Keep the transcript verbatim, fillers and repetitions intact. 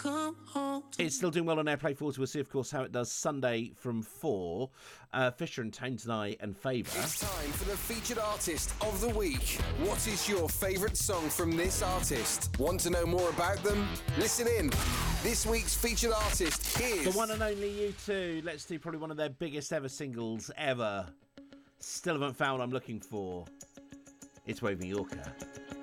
come home. It's still doing well on Airplay forty. We'll see, of course, how it does Sunday from four. Uh, Fisher and Tones and I and Favour. It's time for the featured artist of the week. What is your favourite song from this artist? Want to know more about them? Listen in. This week's featured artist is... the one and only U two. Let's do probably one of their biggest ever singles ever. Still haven't found what I'm looking for. It's Waving Yorker.